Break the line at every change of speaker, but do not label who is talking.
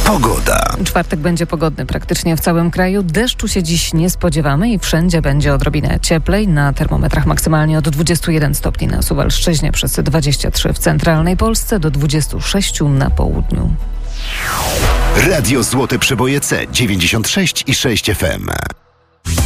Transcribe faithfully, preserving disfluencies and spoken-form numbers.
Pogoda.
Czwartek będzie pogodny praktycznie w całym kraju. Deszczu się dziś nie spodziewamy i wszędzie będzie odrobinę cieplej. Na termometrach maksymalnie od dwudziestu jeden stopni na Suwalszczyźnie, przez dwadzieścia trzy w centralnej Polsce, do dwudziestu sześciu na południu.
Radio Złote Przeboje C dziewięćdziesiąt sześć i sześć F M.